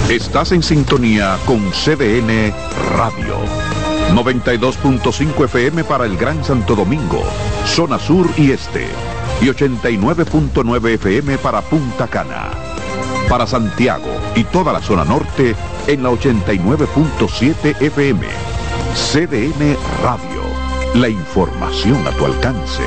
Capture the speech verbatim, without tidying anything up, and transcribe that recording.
Estás en sintonía con C D N Radio. noventa y dos punto cinco F M para el Gran Santo Domingo, zona sur y este. Y ochenta y nueve punto nueve F M para Punta Cana. Para Santiago y toda la zona norte en la ochenta y nueve punto siete F M. C D N Radio. La información a tu alcance.